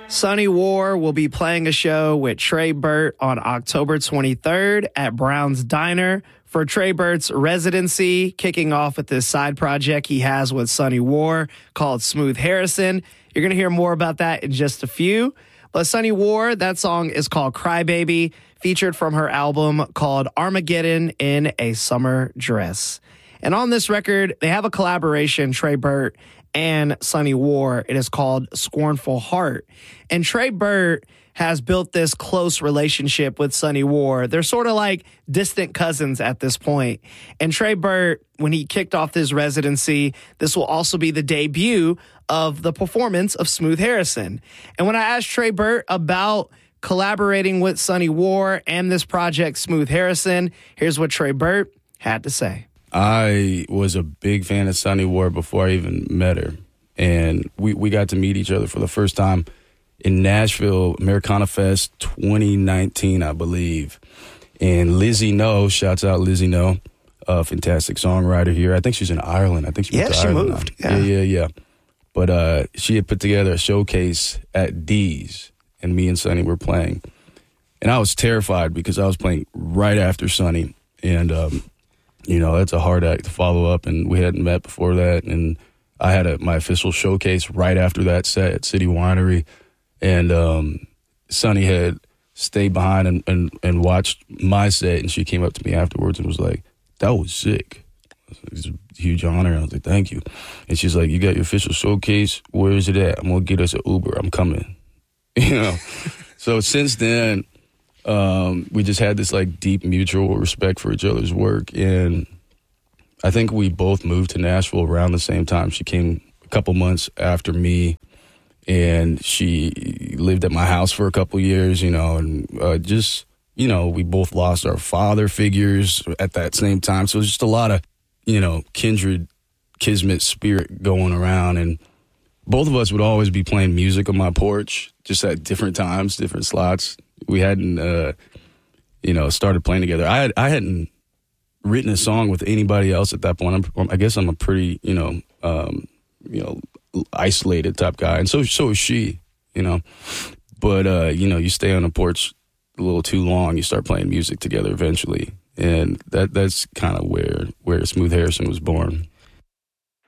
Sunny War will be playing a show with Trey Burt on October 23rd at Brown's Diner for Trey Burt's residency, kicking off with this side project he has with Sunny War called Smooth Harrison. You're going to hear more about that in just a few. But Sunny War, that song is called Crybaby, featured from her album called Armageddon in a Summer Dress. And on this record, they have a collaboration, Trey Burt and Sunny War. It is called Scornful Heart. And Trey Burt has built this close relationship with Sunny War. They're sort of like distant cousins at this point. And Trey Burt, when he kicked off his residency, this will also be the debut of the performance of Smooth Harrison. And when I asked Trey Burt about collaborating with Sunny War and this project, Smooth Harrison, here's what Trey Burt had to say. I was a big fan of Sunny War before I even met her. And we got to meet each other for the first time in Nashville, Americana Fest 2019, I believe. And Lizzie No, shouts out Lizzie No, a fantastic songwriter here. I think she's in Ireland. I think she moved to Ireland. Moved. Yeah. But she had put together a showcase at D's, and me and Sunny were playing. And I was terrified because I was playing right after Sunny. And, that's a hard act to follow up, and we hadn't met before that. And I had my official showcase right after that set at City Winery. And Sunny had stayed behind and watched my set, and she came up to me afterwards and was like, that was sick. It's a huge honor. I was like, thank you. And she's like, you got your official showcase? Where is it at? I'm going to get us an Uber. I'm coming. So since then, we just had this like deep mutual respect for each other's work. And I think we both moved to Nashville around the same time. She came a couple months after me, and she lived at my house for a couple years, and we both lost our father figures at that same time. So it was just a lot of, kindred, kismet spirit going around. And both of us would always be playing music on my porch, just at different times, different slots. We hadn't, started playing together. I hadn't written a song with anybody else at that point. I guess I'm a pretty, isolated type guy, and so is she, But you stay on the porch a little too long, you start playing music together eventually, and that's kind of where Smooth Harrison was born.